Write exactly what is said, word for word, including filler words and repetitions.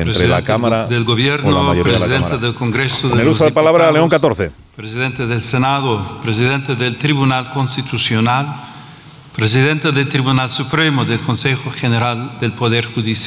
entre la Cámara del Gobierno, o la mayoría de la Presidente Cámara. del Congreso de En el los uso de palabra, Diputados, León catorce. Presidente del Senado, Presidente del Tribunal Constitucional, Presidente del Tribunal Supremo, del Consejo General del Poder Judicial.